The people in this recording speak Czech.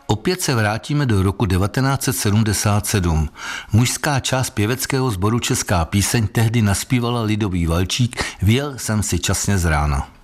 Opět se vrátíme do roku 1977. Mužská část pěveckého sboru Česká píseň tehdy naspívala lidový valčík Vyjel jsem si časně z rána.